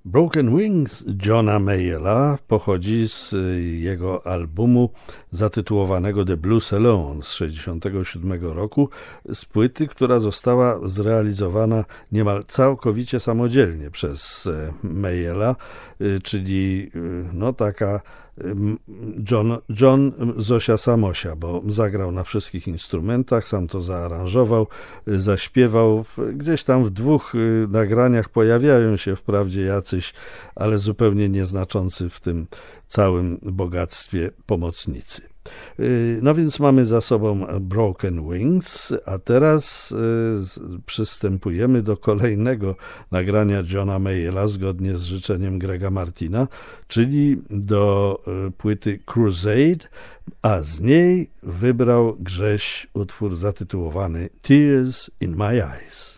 Broken Wings Johna Mayalla pochodzi z jego albumu zatytułowanego The Blues Alone z 1967 roku, z płyty, która została zrealizowana niemal całkowicie samodzielnie przez Mayalla, czyli taka John Zosia Samosia, bo zagrał na wszystkich instrumentach, sam to zaaranżował, zaśpiewał. Gdzieś tam w dwóch nagraniach pojawiają się wprawdzie jacyś, ale zupełnie nieznaczący w tym całym bogactwie pomocnicy. No więc mamy za sobą Broken Wings, a teraz przystępujemy do kolejnego nagrania Johna Mayalla zgodnie z życzeniem Grega Martina, czyli do płyty Crusade, a z niej wybrał Grześ utwór zatytułowany Tears in My Eyes.